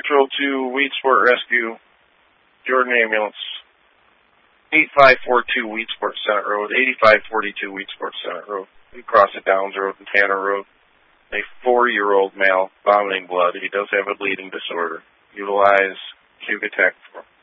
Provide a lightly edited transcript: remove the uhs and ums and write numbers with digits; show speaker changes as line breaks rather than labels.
Patrol to Weedsport Rescue, Jordan Ambulance, 8542 Weedsport Senate Road, 8542 Weedsport Senate Road. We cross the Downs Road and Tanner Road. A 4-year-old male vomiting blood. He does have a bleeding disorder. Utilize Hugatech